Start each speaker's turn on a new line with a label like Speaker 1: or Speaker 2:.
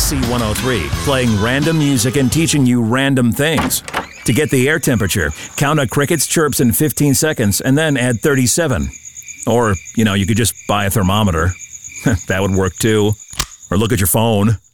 Speaker 1: XC103, playing random music and teaching you random things. To get the air temperature, count a cricket's chirps in 15 seconds and then add 37. Or, you could just buy a thermometer. That would work too. Or look at your phone.